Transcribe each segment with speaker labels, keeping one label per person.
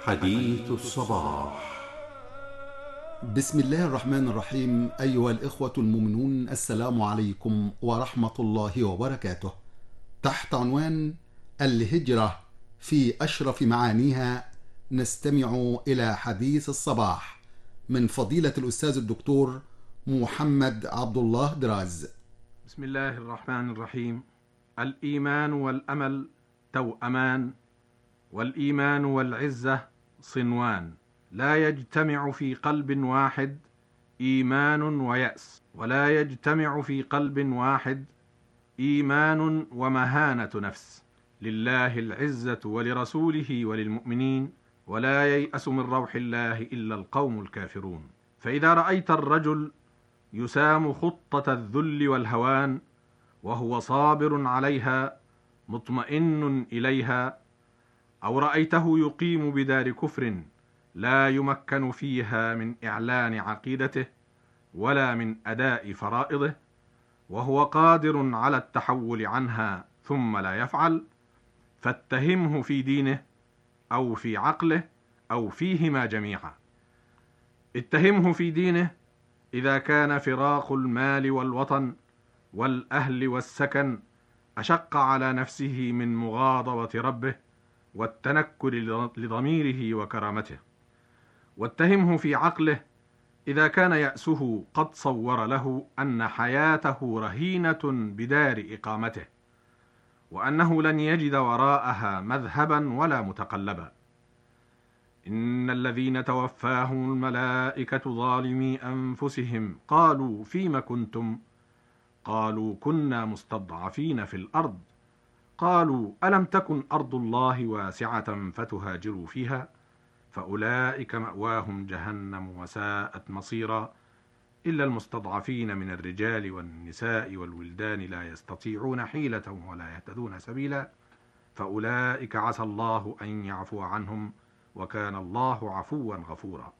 Speaker 1: حديث الصباح.
Speaker 2: بسم الله الرحمن الرحيم. أيها الإخوة المؤمنون، السلام عليكم ورحمة الله وبركاته. تحت عنوان الهجرة في أشرف معانيها نستمع إلى حديث الصباح من فضيلة الأستاذ الدكتور محمد عبد الله دراز.
Speaker 3: بسم الله الرحمن الرحيم. الإيمان والأمل توأمان، والإيمان والعزة صنوان، لا يجتمع في قلب واحد إيمان ويأس، ولا يجتمع في قلب واحد إيمان ومهانة نفس. لله العزة ولرسوله وللمؤمنين، ولا ييأس من روح الله إلا القوم الكافرون. فإذا رأيت الرجل يسام خطة الذل والهوان وهو صابر عليها مطمئن إليها، أو رأيته يقيم بدار كفر لا يمكن فيها من إعلان عقيدته ولا من أداء فرائضه، وهو قادر على التحول عنها ثم لا يفعل، فاتهمه في دينه أو في عقله أو فيهما جميعا. اتهمه في دينه إذا كان فراق المال والوطن والأهل والسكن أشق على نفسه من مغاضبة ربه والتنكر لضميره وكرامته. واتهمه في عقله إذا كان يأسه قد صور له أن حياته رهينة بدار إقامته، وأنه لن يجد وراءها مذهبا ولا متقلبا. إن الذين توفاهم الملائكة ظالمي أنفسهم قالوا فيم كنتم؟ قالوا كنا مستضعفين في الأرض. قالوا ألم تكن أرض الله واسعة فتهاجروا فيها؟ فأولئك مأواهم جهنم وساءت مصيرا، إلا المستضعفين من الرجال والنساء والولدان لا يستطيعون حيلة ولا يهتدون سبيلا، فأولئك عسى الله أن يعفو عنهم، وكان الله عفوا غفورا.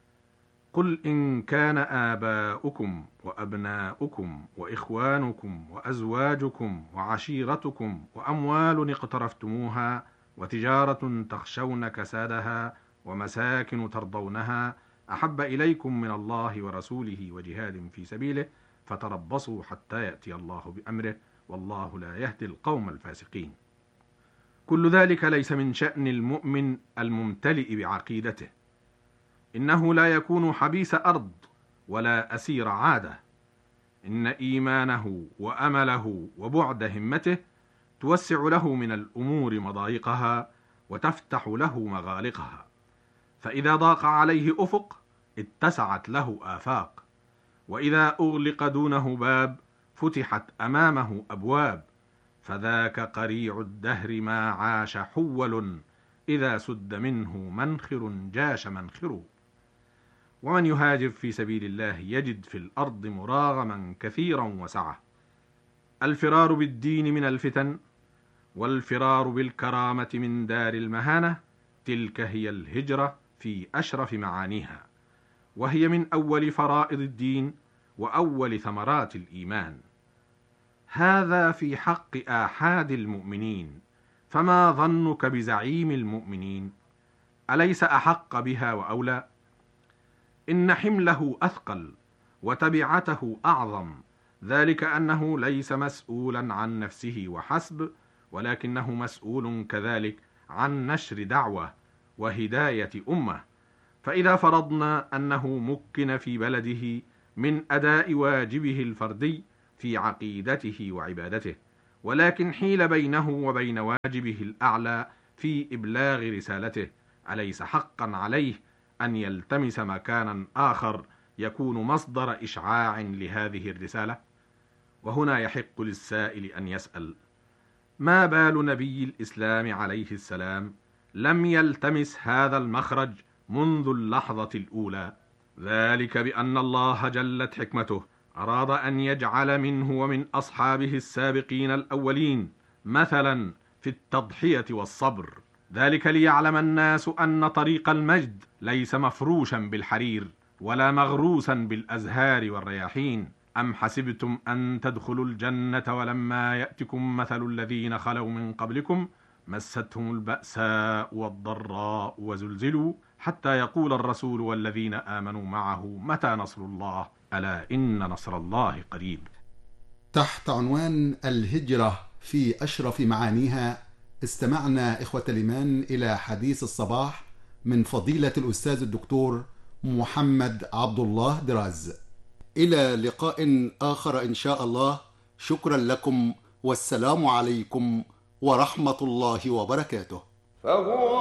Speaker 3: قل إن كان آباؤكم وأبناؤكم وإخوانكم وأزواجكم وعشيرتكم وأموال اقترفتموها وتجارة تخشون كسادها ومساكن ترضونها أحب إليكم من الله ورسوله وجهاد في سبيله فتربصوا حتى يأتي الله بأمره، والله لا يهدي القوم الفاسقين. كل ذلك ليس من شأن المؤمن الممتلئ بعقيدته. إنه لا يكون حبيس أرض ولا أسير عادة. إن إيمانه وأمله وبعد همته توسع له من الأمور مضايقها وتفتح له مغالقها، فإذا ضاق عليه أفق اتسعت له آفاق، وإذا أغلق دونه باب فتحت أمامه أبواب، فذاك قريع الدهر ما عاش حول، إذا سد منه منخر جاش منخر. ومن يهاجر في سبيل الله يجد في الأرض مراغما كثيرا وسعة. الفرار بالدين من الفتن، والفرار بالكرامة من دار المهانة، تلك هي الهجرة في أشرف معانيها، وهي من أول فرائض الدين وأول ثمرات الإيمان. هذا في حق آحاد المؤمنين، فما ظنك بزعيم المؤمنين؟ أليس أحق بها وأولى؟ إن حمله أثقل وتبعته أعظم، ذلك أنه ليس مسؤولا عن نفسه وحسب، ولكنه مسؤول كذلك عن نشر دعوة وهداية أمة. فإذا فرضنا أنه مكن في بلده من أداء واجبه الفردي في عقيدته وعبادته، ولكن حيل بينه وبين واجبه الأعلى في إبلاغ رسالته، أليس حقا عليه أن يلتمس مكانا آخر يكون مصدر إشعاع لهذه الرسالة؟ وهنا يحق للسائل أن يسأل: ما بال نبي الإسلام عليه السلام لم يلتمس هذا المخرج منذ اللحظة الأولى؟ ذلك بأن الله جلت حكمته أراد أن يجعل منه ومن أصحابه السابقين الأولين مثلا في التضحية والصبر، ذلك ليعلم الناس أن طريق المجد ليس مفروشا بالحرير ولا مغروسا بالأزهار والرياحين. أم حسبتم أن تدخلوا الجنة ولما يأتكم مثل الذين خلوا من قبلكم مستهم البأساء والضراء وزلزلوا حتى يقول الرسول والذين آمنوا معه متى نصر الله ألا إن نصر الله قريب.
Speaker 2: تحت عنوان الهجرة في أشرف معانيها استمعنا إخوة الإيمان إلى حديث الصباح من فضيلة الأستاذ الدكتور محمد عبد الله دراز. إلى لقاء آخر إن شاء الله. شكرا لكم والسلام عليكم ورحمة الله وبركاته.